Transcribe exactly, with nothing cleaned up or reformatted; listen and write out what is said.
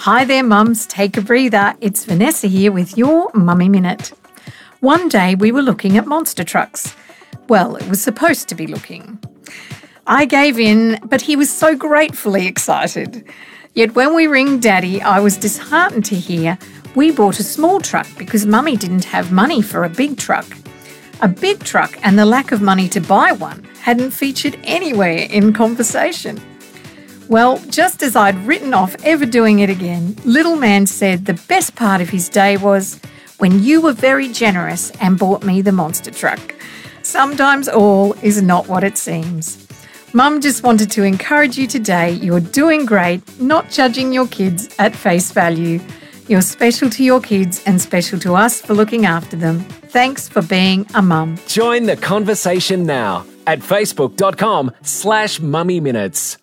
Hi there, mums. Take a breather. It's Vanessa here with your Mummy Minute. One day we were looking at monster trucks. Well, it was supposed to be looking. I gave in, but he was so gratefully excited. Yet when we ringed Daddy, I was disheartened to hear we bought a small truck because Mummy didn't have money for a big truck. A big truck and the lack of money to buy one hadn't featured anywhere in conversation. Well, just as I'd written off ever doing it again, little man said the best part of his day was when you were very generous and bought me the monster truck. Sometimes all is not what it seems. Mum just wanted to encourage you today. You're doing great, not judging your kids at face value. You're special to your kids and special to us for looking after them. Thanks for being a mum. Join the conversation now at facebook.com slash mummy minutes.